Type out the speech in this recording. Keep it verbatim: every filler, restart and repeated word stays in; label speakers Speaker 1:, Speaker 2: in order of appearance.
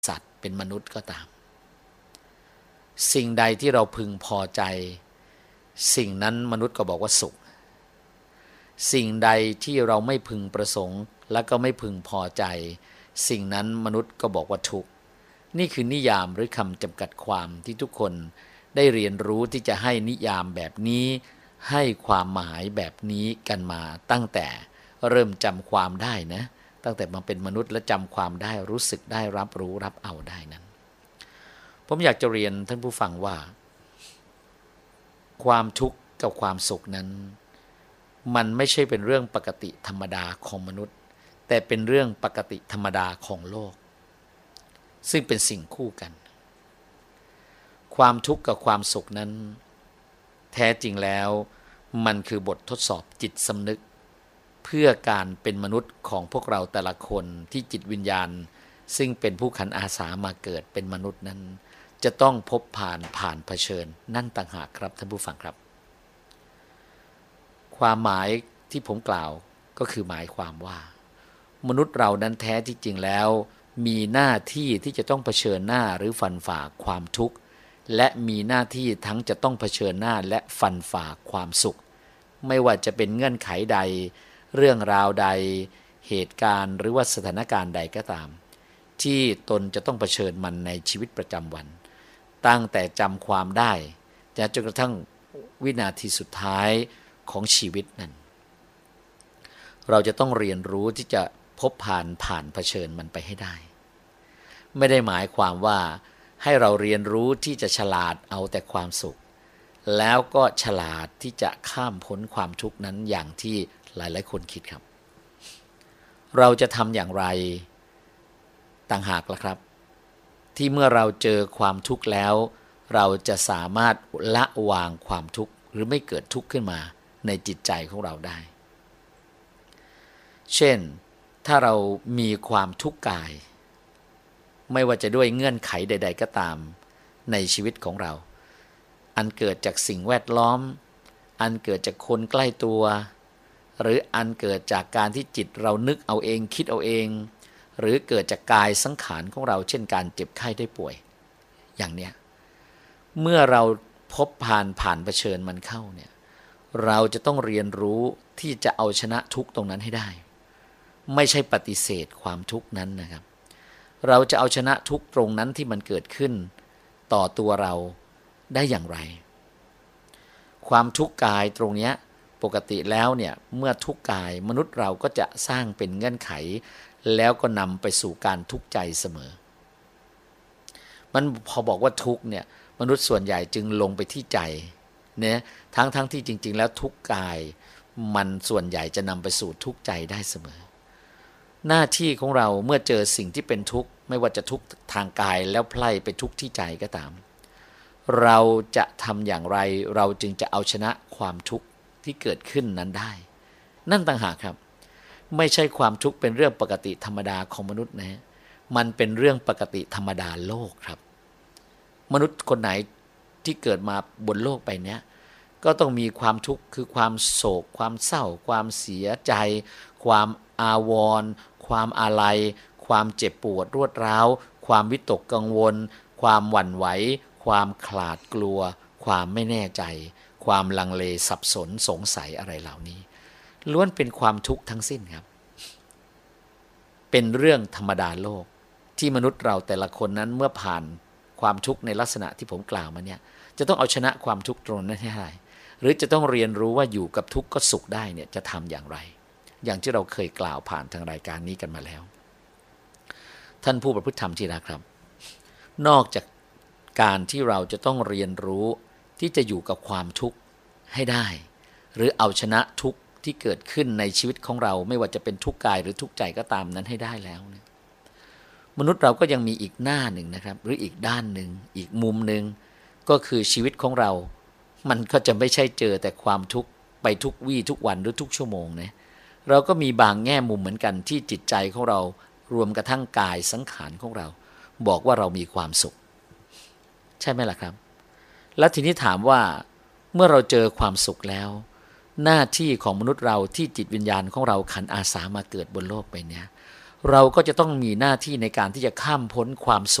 Speaker 1: สัตว์เป็นมนุษย์ก็ตามสิ่งใดที่เราพึงพอใจสิ่งนั้นมนุษย์ก็บอกว่าสุขสิ่งใดที่เราไม่พึงประสงค์และก็ไม่พึงพอใจสิ่งนั้นมนุษย์ก็บอกว่าทุกข์นี่คือนิยามหรือคำจำกัดความที่ทุกคนได้เรียนรู้ที่จะให้นิยามแบบนี้ให้ความหมายแบบนี้กันมาตั้งแต่เริ่มจำความได้นะตั้งแต่มาเป็นมนุษย์และจำความได้รู้สึกได้รับรู้รับเอาได้นั้นผมอยากจะเรียนท่านผู้ฟังว่าความทุกข์กับความสุขนั้นมันไม่ใช่เป็นเรื่องปกติธรรมดาของมนุษย์แต่เป็นเรื่องปกติธรรมดาของโลกซึ่งเป็นสิ่งคู่กันความทุกข์กับความสุขนั้นแท้จริงแล้วมันคือบททดสอบจิตสำนึกเพื่อการเป็นมนุษย์ของพวกเราแต่ละคนที่จิตวิญญาณซึ่งเป็นผู้ขันอาสามาเกิดเป็นมนุษย์นั้นจะต้องพบผ่านผ่านเผชิญนั่นต่างหากครับท่านผู้ฟังครับความหมายที่ผมกล่าวก็คือหมายความว่ามนุษย์เรานั้นแท้ที่จริงแล้วมีหน้าที่ที่จะต้องเผชิญหน้าหรือฟันฝ่าความทุกข์และมีหน้าที่ทั้งจะต้องเผชิญหน้าและฟันฝ่าความสุขไม่ว่าจะเป็นเงื่อนไขใดเรื่องราวใดเหตุการณ์หรือว่าสถานการณ์ใดก็ตามที่ตนจะต้องเผชิญมันในชีวิตประจำวันตั้งแต่จำความได้จนกระทั่งวินาทีสุดท้ายของชีวิตนั้นเราจะต้องเรียนรู้ที่จะพบผ่านผ่านเผชิญมันไปให้ได้ไม่ได้หมายความว่าให้เราเรียนรู้ที่จะฉลาดเอาแต่ความสุขแล้วก็ฉลาดที่จะข้ามพ้นความทุกข์นั้นอย่างที่หลายๆคนคิดครับเราจะทำอย่างไรต่างหากล่ะครับที่เมื่อเราเจอความทุกข์แล้วเราจะสามารถละวางความทุกข์หรือไม่เกิดทุกข์ขึ้นมาในจิตใจของเราได้เช่นถ้าเรามีความทุกข์กายไม่ว่าจะด้วยเงื่อนไขใดๆก็ตามในชีวิตของเราอันเกิดจากสิ่งแวดล้อมอันเกิดจากคนใกล้ตัวหรืออันเกิดจากการที่จิตเรานึกเอาเองคิดเอาเองหรือเกิดจากกายสังขารของเราเช่นการเจ็บไข้ได้ป่วยอย่างเนี้ยเมื่อเราพบผ่านผ่านเผชิญมันเข้าเนี่ยเราจะต้องเรียนรู้ที่จะเอาชนะทุกข์ตรงนั้นให้ได้ไม่ใช่ปฏิเสธความทุกข์นั้นนะครับเราจะเอาชนะทุกข์ตรงนั้นที่มันเกิดขึ้นต่อตัวเราได้อย่างไรความทุกข์กายตรงเนี้ยปกติแล้วเนี่ยเมื่อทุกข์กายมนุษย์เราก็จะสร้างเป็นเงื่อนไขแล้วก็นำไปสู่การทุกข์ใจเสมอมันพอบอกว่าทุกข์เนี่ยมนุษย์ส่วนใหญ่จึงลงไปที่ใจเนี่ยทั้งทั้งที่จริงๆแล้วทุกข์กายมันส่วนใหญ่จะนำไปสู่ทุกข์ใจได้เสมอหน้าที่ของเราเมื่อเจอสิ่งที่เป็นทุกข์ไม่ว่าจะทุกข์ทางกายแล้วไพล่ไปทุกข์ที่ใจก็ตามเราจะทำอย่างไรเราจึงจะเอาชนะความทุกข์ที่เกิดขึ้นนั้นได้นั่นต่างหากครับไม่ใช่ความทุกข์เป็นเรื่องปกติธรรมดาของมนุษย์นะมันเป็นเรื่องปกติธรรมดาโลกครับมนุษย์คนไหนที่เกิดมาบนโลกใบนี้ก็ต้องมีความทุกข์คือความโศกความเศร้าความเสียใจความอาวรณ์ความอาลัยความเจ็บปวดรวดร้าวความวิตกกังวลความหวั่นไหวความขลาดกลัวความไม่แน่ใจความลังเลสับสนสงสัยอะไรเหล่านี้ล้วนเป็นความทุกข์ทั้งสิ้นครับเป็นเรื่องธรรมดาโลกที่มนุษย์เราแต่ละคนนั้นเมื่อผ่านความทุกข์ในลักษณะที่ผมกล่าวมาเนี่ยจะต้องเอาชนะความทุกข์ตรงนั้นให้ได้หรือจะต้องเรียนรู้ว่าอยู่กับทุกข์ก็สุขได้เนี่ยจะทำอย่างไรอย่างที่เราเคยกล่าวผ่านทางรายการนี้กันมาแล้วท่านผู้ประพฤติธรรมที่รักครับนอกจากการที่เราจะต้องเรียนรู้ที่จะอยู่กับความทุกข์ให้ได้หรือเอาชนะทุกข์ที่เกิดขึ้นในชีวิตของเราไม่ว่าจะเป็นทุกข์กายหรือทุกข์ใจก็ตามนั้นให้ได้แล้วนะมนุษย์เราก็ยังมีอีกหน้าหนึ่งนะครับหรืออีกด้านหนึ่งอีกมุมหนึ่งก็คือชีวิตของเรามันก็จะไม่ใช่เจอแต่ความทุกข์ไปทุกวี่ทุกวันหรือทุกชั่วโมงนะเราก็มีบางแง่มุมเหมือนกันที่จิตใจของเรารวมกระทั่งกายสังขารของเราบอกว่าเรามีความสุขใช่ไหมล่ะครับแล้วทีนี้ถามว่าเมื่อเราเจอความสุขแล้วหน้าที่ของมนุษย์เราที่จิตวิญญาณของเราขันอาสามาเกิดบนโลกใบนี้เราก็จะต้องมีหน้าที่ในการที่จะข้ามพ้นความสุข